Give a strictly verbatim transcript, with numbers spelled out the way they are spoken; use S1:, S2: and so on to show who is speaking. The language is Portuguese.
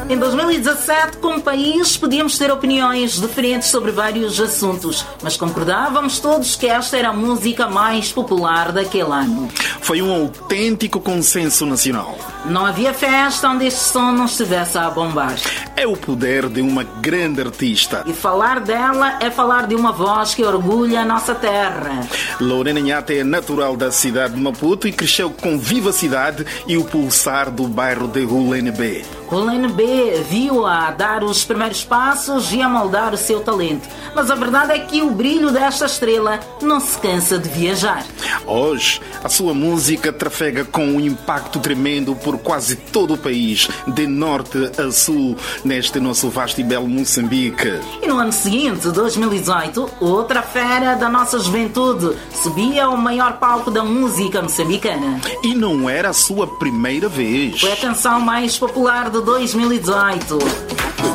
S1: Em dois mil e dezassete, como país, podíamos ter opiniões diferentes sobre vários assuntos, mas concordávamos todos que esta era a música mais popular daquele ano.
S2: Foi um autêntico consenso nacional.
S1: Não havia festa onde este som não estivesse a bombar.
S2: É o poder de uma grande artista.
S1: E falar dela é falar de uma voz que orgulha a nossa terra.
S2: Lorena Nhata é natural da cidade de Maputo e cresceu com vivacidade e o pulsar do bairro de Hulene B.
S1: Hulene B viu-a dar os primeiros passos e a moldar o seu talento. Mas a verdade é que o brilho desta estrela não se cansa de viajar.
S2: Hoje, a sua música trafega com um impacto tremendo por quase todo o país, de norte a sul, neste nosso vasto e belo Moçambique.
S1: E no ano seguinte, dois mil e dezoito, outra fera da nossa juventude subia ao maior palco da música moçambicana.
S2: E não era a sua primeira vez.
S1: Foi a canção mais popular de dois mil e dezoito.